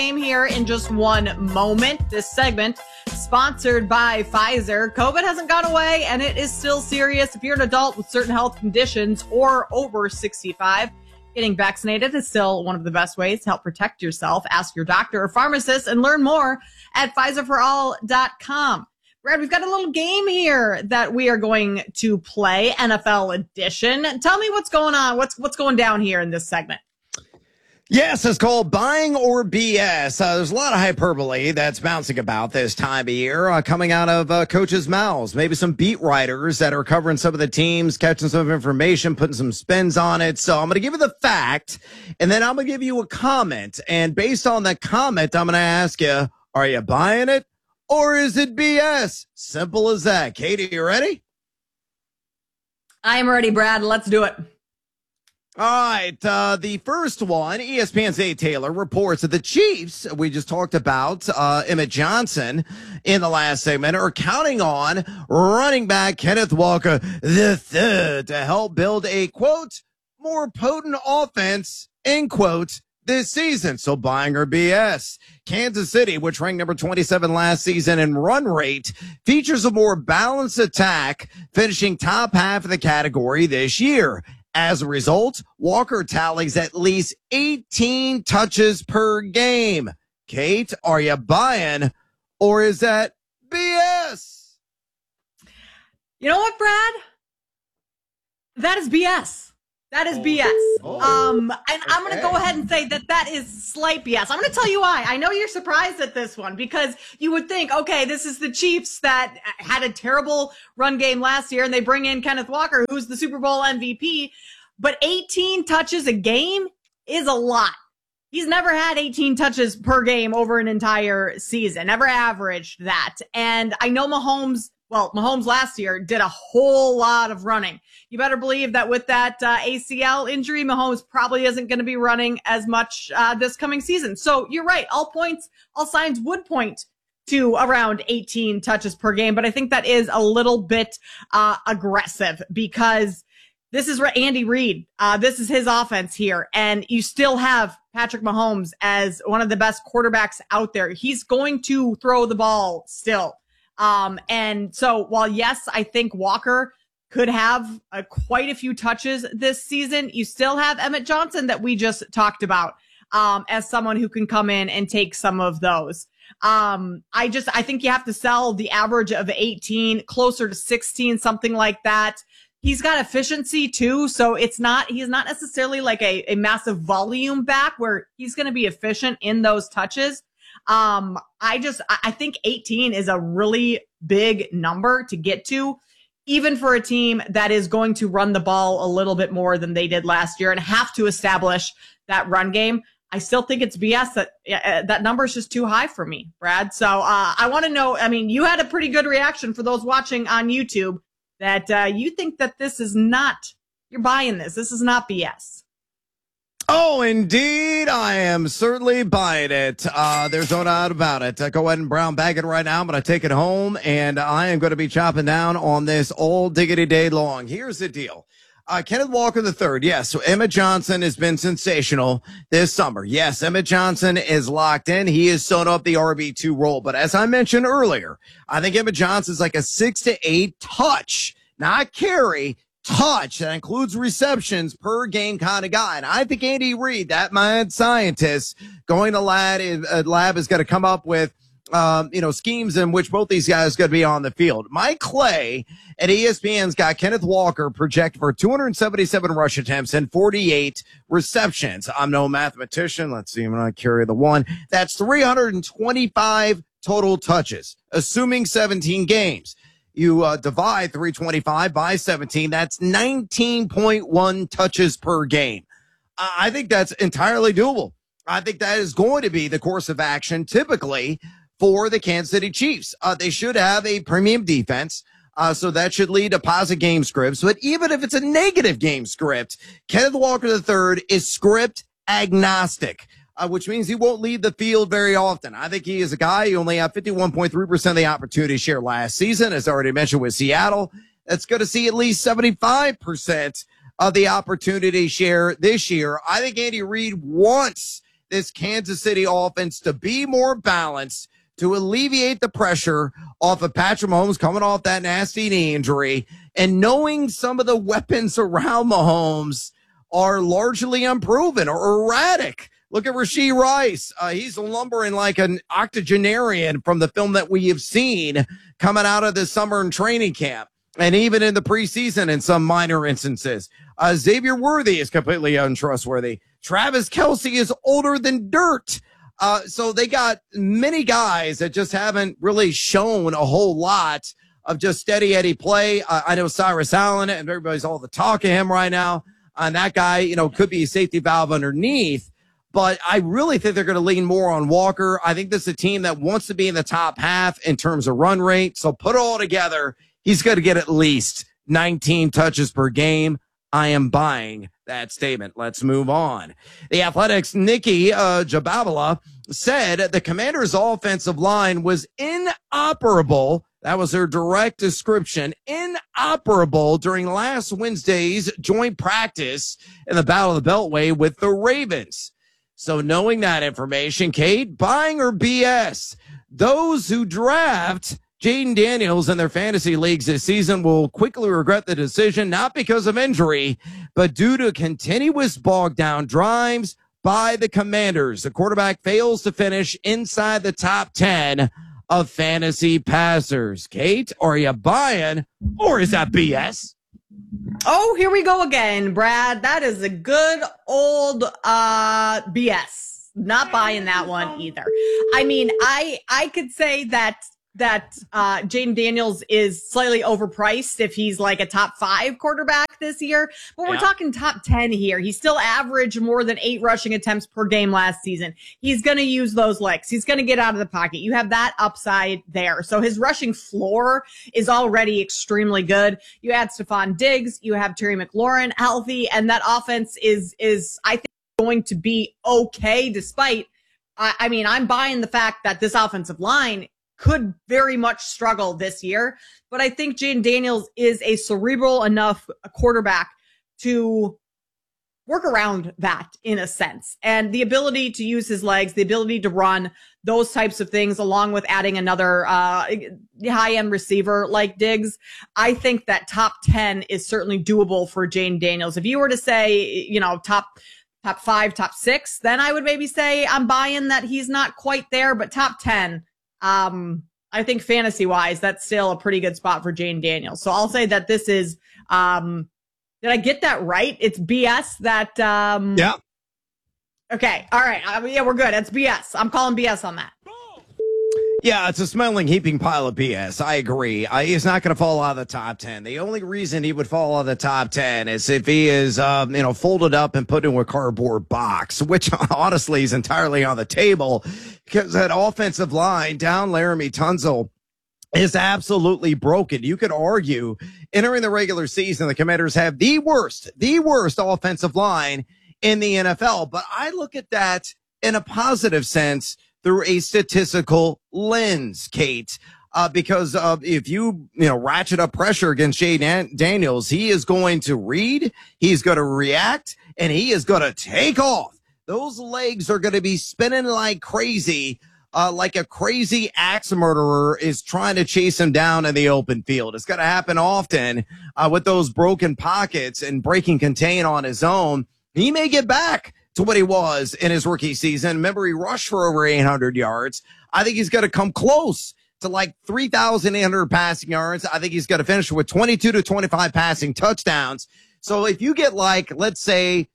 game here in just one moment. This segment sponsored by Pfizer. COVID hasn't gone away and it is still serious. If you're an adult with certain health conditions or over 65, getting vaccinated is still one of the best ways to help protect yourself. Ask your doctor or pharmacist and learn more at PfizerForAll.com. Brad, we've got a little game here that we are going to play, NFL edition. Tell me what's going on. What's going down here in this segment? Yes, it's called Buying or BS. There's a lot of hyperbole that's bouncing about this time of year coming out of coaches' mouths. Maybe some beat writers that are covering some of the teams, catching some information, putting some spins on it. So I'm going to give you the fact, and then I'm going to give you a comment. And based on that comment, I'm going to ask you, are you buying it or is it BS? Simple as that. Katie, you ready? I am ready, Brad. Let's do it. All right, the first one, ESPN's A. Taylor reports that the Chiefs, we just talked about, Emmett Johnson in the last segment, are counting on running back Kenneth Walker III to help build a, quote, more potent offense, end quote, this season. So buying or BS. Kansas City, which ranked number 27 last season in run rate, features a more balanced attack, finishing top half of the category this year. As a result, Walker tallies at least 18 touches per game. Kate, are you buying or is that BS? You know what, Brad? That is BS. That is BS. And I'm going to go ahead and say that is slight BS. I'm going to tell you why. I know you're surprised at this one because you would think, okay, this is the Chiefs that had a terrible run game last year and they bring in Kenneth Walker, who's the Super Bowl MVP. But 18 touches a game is a lot. He's never had 18 touches per game over an entire season, never averaged that. And I know Mahomes last year did a whole lot of running. You better believe that with that ACL injury, Mahomes probably isn't going to be running as much this coming season. So you're right. All signs would point to around 18 touches per game. But I think that is a little bit aggressive because this is Andy Reid. This is his offense here. And you still have Patrick Mahomes as one of the best quarterbacks out there. He's going to throw the ball still. And so while yes, I think Walker could have quite a few touches this season, you still have Emmett Johnson that we just talked about, as someone who can come in and take some of those. I think you have to sell the average of 18 closer to 16, something like that. He's got efficiency too. So he's not necessarily like a massive volume back where he's going to be efficient in those touches. I think 18 is a really big number to get to, even for a team that is going to run the ball a little bit more than they did last year and have to establish that run game. I still think it's BS that number is just too high for me, Brad. So, I want to know, you had a pretty good reaction for those watching on YouTube that, you think that you're buying this. This is not BS. Oh, indeed. I am certainly buying it. There's no doubt about it. Go ahead and brown bag it right now. I'm going to take it home, and I am going to be chopping down on this all diggity day long. Here's the deal. Kenneth Walker III. Yes. So Emmett Johnson has been sensational this summer. Yes. Emmett Johnson is locked in. He has sewn up the RB2 role. But as I mentioned earlier, I think Emmett Johnson's like a 6 to 8 touch, not carry, touch that includes receptions per game kind of guy. And I think Andy Reid, that mad scientist, going to lab is going to come up with schemes in which both these guys going to be on the field. Mike Clay at ESPN's got Kenneth Walker projected for 277 rush attempts and 48 receptions. I'm no mathematician. Let's see. I'm going to carry the one. That's 325 total touches, assuming 17 games. You divide 325 by 17. That's 19.1 touches per game. I think that's entirely doable. I think that is going to be the course of action typically for the Kansas City Chiefs. They should have a premium defense, so that should lead to positive game scripts. But even if it's a negative game script, Kenneth Walker III is script agnostic, which means he won't leave the field very often. I think he is a guy who only had 51.3% of the opportunity share last season, as already mentioned with Seattle. That's going to see at least 75% of the opportunity share this year. I think Andy Reid wants this Kansas City offense to be more balanced, to alleviate the pressure off of Patrick Mahomes coming off that nasty knee injury, and knowing some of the weapons around Mahomes are largely unproven or erratic. Look at Rashee Rice. He's lumbering like an octogenarian from the film that we have seen coming out of the summer and training camp, and even in the preseason in some minor instances. Xavier Worthy is completely untrustworthy. Travis Kelce is older than dirt. So they got many guys that just haven't really shown a whole lot of just steady Eddie play. I know Cyrus Allen, and everybody's all the talk of him right now. And that guy, could be a safety valve underneath. But I really think they're going to lean more on Walker. I think this is a team that wants to be in the top half in terms of run rate. So put it all together, he's going to get at least 19 touches per game. I am buying that statement. Let's move on. The Athletics' Nikki Jababala said the Commanders' offensive line was inoperable. That was her direct description. Inoperable during last Wednesday's joint practice in the Battle of the Beltway with the Ravens. So knowing that information, Kate, buying or BS? Those who draft Jayden Daniels in their fantasy leagues this season will quickly regret the decision, not because of injury, but due to continuous bogged down drives by the Commanders. The quarterback fails to finish inside the top 10 of fantasy passers. Kate, are you buying, or is that BS? Oh, here we go again, Brad. That is a good old BS. Not buying that one either. I mean, I could say that Jayden Daniels is slightly overpriced if he's like a top 5 quarterback this year, but we're talking top 10 here. He still averaged more than 8 rushing attempts per game last season. He's going to use those legs. He's going to get out of the pocket. You have that upside there. So his rushing floor is already extremely good. You add Stephon Diggs, you have Terry McLaurin healthy, and that offense is I think going to be okay despite, I mean, I'm buying the fact that this offensive line could very much struggle this year, but I think Jayden Daniels is a cerebral enough quarterback to work around that in a sense. And the ability to use his legs, the ability to run, those types of things, along with adding another high-end receiver like Diggs, I think that top 10 is certainly doable for Jayden Daniels. If you were to say, top 5, top 6, then I would maybe say I'm buying that he's not quite there, but top 10, I think fantasy wise, that's still a pretty good spot for Jayden Daniels. So I'll say that this is, did I get that right? It's BS that, yeah. Okay. All right. Yeah, we're good. It's BS. I'm calling BS on that. Yeah, it's a smelling, heaping pile of BS. I agree. He's not going to fall out of the top 10. The only reason he would fall out of the top 10 is if he is, folded up and put into a cardboard box, which honestly is entirely on the table because that offensive line down Laramie Tunsil is absolutely broken. You could argue entering the regular season, the Commanders have the worst offensive line in the NFL. But I look at that in a positive sense through a statistical lens, Kate, because if you ratchet up pressure against Jayden Daniels, he is going to read, he's going to react, and he is going to take off. Those legs are going to be spinning like crazy, like a crazy axe murderer is trying to chase him down in the open field. It's going to happen often with those broken pockets and breaking contain on his own. He may get back to what he was in his rookie season. Remember, he rushed for over 800 yards. I think he's going to come close to like 3,800 passing yards. I think he's going to finish with 22 to 25 passing touchdowns. So if you get like, let's say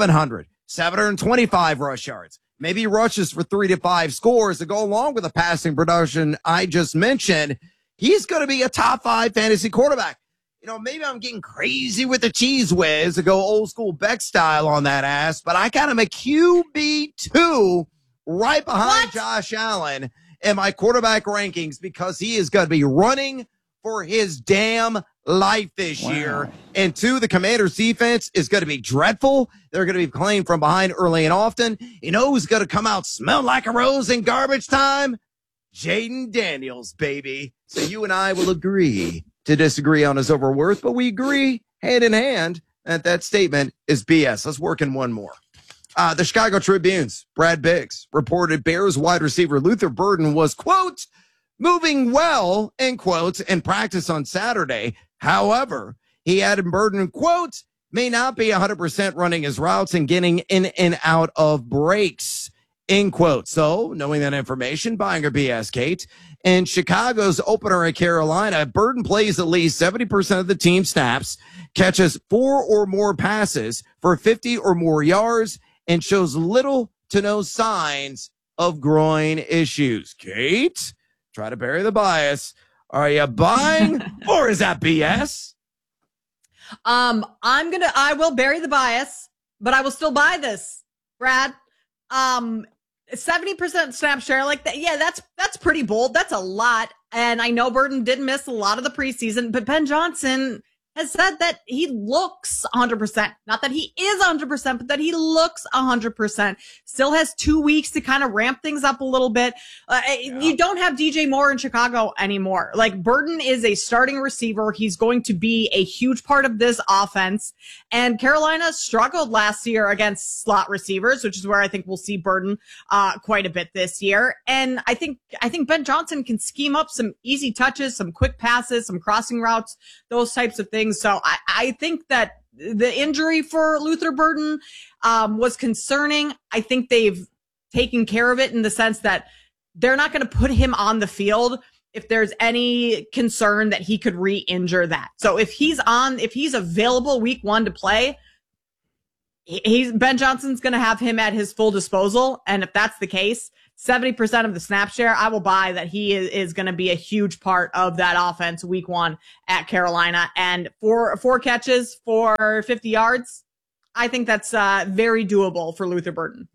725 rush yards, maybe he rushes for 3 to 5 scores to go along with the passing production I just mentioned, he's going to be a top 5 fantasy quarterback. Maybe I'm getting crazy with the cheese whiz to go old school Beck style on that ass, but I got him a QB2 right behind Josh Allen in my quarterback rankings because he is going to be running for his damn life this year. And 2, the Commanders defense is going to be dreadful. They're going to be playing from behind early and often. Who's going to come out smelling like a rose in garbage time? Jayden Daniels, baby. So you and I will agree to disagree on his overworth, but we agree hand in hand that statement is BS. Let's work in one more. The Chicago Tribune's Brad Biggs reported Bears wide receiver Luther Burden was, quote, moving well, end quotes, in practice on Saturday. However, he added Burden, quote, may not be 100% running his routes and getting in and out of breaks, end quote. So, knowing that information, buying or BS, Kate, in Chicago's opener at Carolina, Burden plays at least 70% of the team snaps, catches 4 or more passes for 50 or more yards, and shows little to no signs of groin issues. Kate, try to bury the bias. Are you buying or is that BS? I will bury the bias, but I will still buy this, Brad. 70% snap share like that. Yeah, that's pretty bold. That's a lot. And I know Burden did miss a lot of the preseason, but Ben Johnson has said that he looks 100%. Not that he is 100%, but that he looks 100%. Still has 2 weeks to kind of ramp things up a little bit. You don't have DJ Moore in Chicago anymore. Like, Burden is a starting receiver. He's going to be a huge part of this offense. And Carolina struggled last year against slot receivers, which is where I think we'll see Burden quite a bit this year. And I think Ben Johnson can scheme up some easy touches, some quick passes, some crossing routes, those types of things. So I think that the injury for Luther Burden was concerning. I think they've taken care of it in the sense that they're not going to put him on the field if there's any concern that he could re-injure that. So if he's available week 1 to play, Ben Johnson's going to have him at his full disposal. And if that's the case, 70% of the snap share, I will buy that he is going to be a huge part of that offense week 1 at Carolina. And four catches for 50 yards, I think that's very doable for Luther Burden.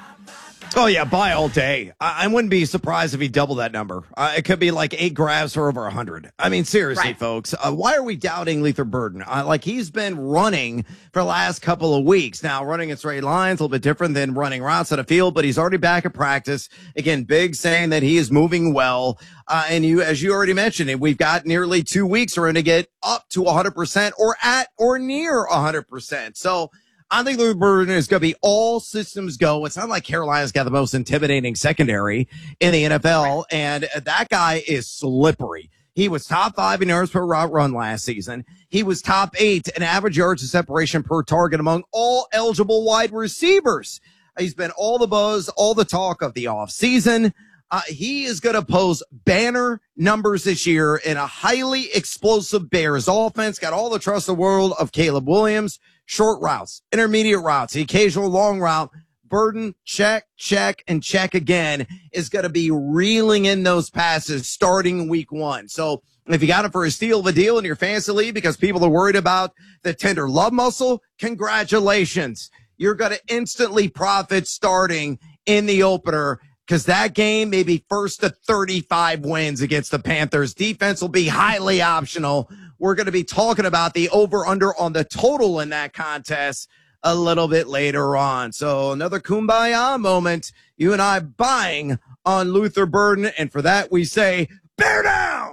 Oh, yeah, buy all day. I wouldn't be surprised if he doubled that number. It could be like 8 grabs for over 100. I mean, seriously, right, folks, why are we doubting Luther Burden? Like, he's been running for the last couple of weeks. Now, running in straight lines, a little bit different than running routes on a field, but he's already back at practice. Again, Big saying that he is moving well. And as you already mentioned, we've got nearly 2 weeks for him to get up to 100% or at or near 100%. So, I think Luther Burden is going to be all systems go. It's not like Carolina's got the most intimidating secondary in the NFL, and that guy is slippery. He was top 5 in yards per route run last season. He was top 8 in average yards of separation per target among all eligible wide receivers. He's been all the buzz, all the talk of the offseason. He is going to post banner numbers this year in a highly explosive Bears offense. Got all the trust in the world of Caleb Williams. Short routes, intermediate routes, the occasional long route. Burden, check, and check again, is going to be reeling in those passes starting week 1. So if you got it for a steal of a deal in your fantasy league because people are worried about the tender love muscle, congratulations. You're going to instantly profit starting in the opener, because that game may be first to 35 wins against the Panthers. Defense will be highly optional. We're going to be talking about the over-under on the total in that contest a little bit later on. So another kumbaya moment. You and I buying on Luther Burden. And for that, we say, bear down.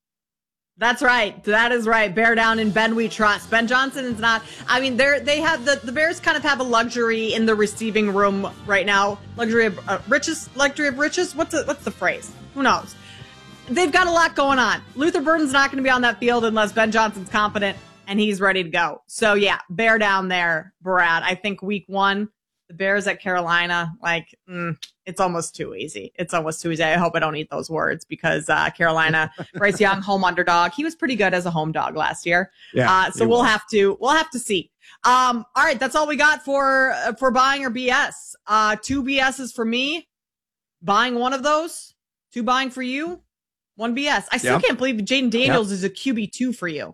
That's right. That is right. Bear down in Ben we trust. Ben Johnson is not, I mean, they have the Bears kind of have a luxury in the receiving room right now. Luxury of riches. What's the phrase? Who knows? They've got a lot going on. Luther Burden's not going to be on that field unless Ben Johnson's confident and he's ready to go. So yeah, bear down there, Brad. I think week 1, the Bears at Carolina, it's almost too easy. It's almost too easy. I hope I don't eat those words because Carolina, Bryce Young, home underdog. He was pretty good as a home dog last year. Yeah, so we'll have to see. All right, that's all we got for buying or BS. 2 BSs for me. Buying one of those. 2 buying for you. 1 BS. I still can't believe Jaden Daniels is a QB2 for you.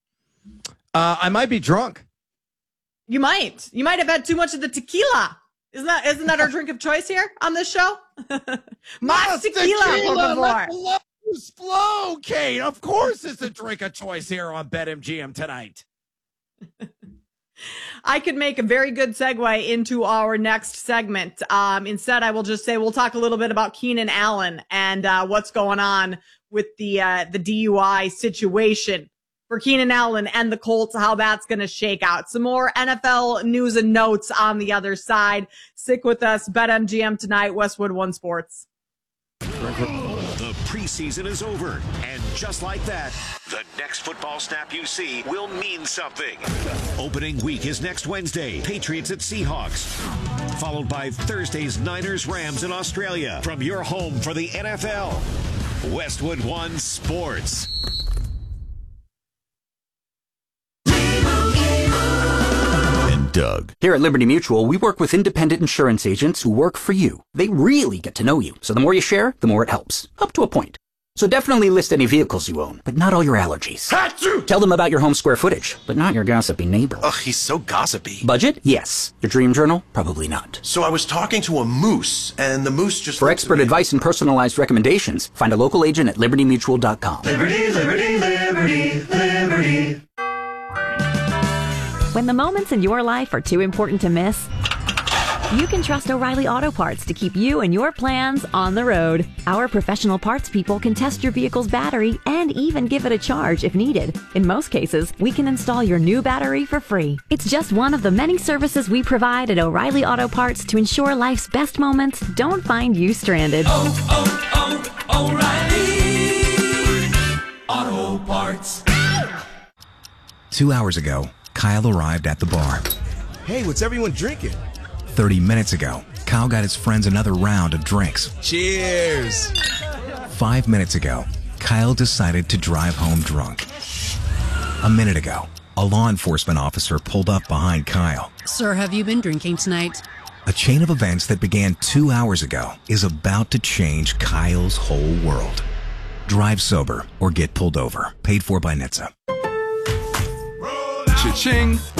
I might be drunk. You might have had too much of the tequila. Isn't that our drink of choice here on this show? Mas tequila, por favor. Let the flow, Kate. Of course it's a drink of choice here on BetMGM tonight. I could make a very good segue into our next segment. Instead, I will just say we'll talk a little bit about Keenan Allen and what's going on with the DUI situation for Keenan Allen and the Colts, how that's going to shake out. Some more NFL news and notes on the other side. Stick with us. BetMGM tonight, Westwood One Sports. The preseason is over, and just like that, the next football snap you see will mean something. Opening week is next Wednesday, Patriots at Seahawks, followed by Thursday's Niners-Rams in Australia. From your home for the NFL, Westwood One Sports. Doug. Here at Liberty Mutual, we work with independent insurance agents who work for you. They really get to know you, so the more you share, the more it helps. Up to a point. So definitely list any vehicles you own, but not all your allergies. Achoo! Tell them about your home square footage, but not your gossipy neighbor. Ugh, he's so gossipy. Budget? Yes. Your dream journal? Probably not. So I was talking to a moose, and the moose just... For expert advice and personalized recommendations, find a local agent at libertymutual.com. Liberty, liberty, liberty, liberty. When the moments in your life are too important to miss, you can trust O'Reilly Auto Parts to keep you and your plans on the road. Our professional parts people can test your vehicle's battery and even give it a charge if needed. In most cases, we can install your new battery for free. It's just one of the many services we provide at O'Reilly Auto Parts to ensure life's best moments don't find you stranded. O'Reilly Auto Parts. 2 hours ago, Kyle arrived at the bar. Hey, what's everyone drinking? 30 minutes ago, Kyle got his friends another round of drinks. Cheers! 5 minutes ago, Kyle decided to drive home drunk. A minute ago, a law enforcement officer pulled up behind Kyle. Sir, have you been drinking tonight? A chain of events that began 2 hours ago is about to change Kyle's whole world. Drive sober or get pulled over. Paid for by NHTSA. Cha-ching!